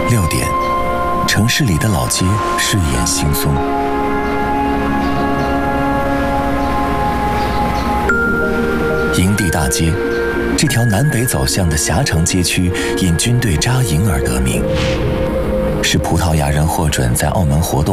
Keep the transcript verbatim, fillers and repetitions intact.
六点，城市里的老街睡眼惺忪。营地大街，这条南北走向的狭长街区因军队扎营而得名，是葡萄牙人获准在澳门活动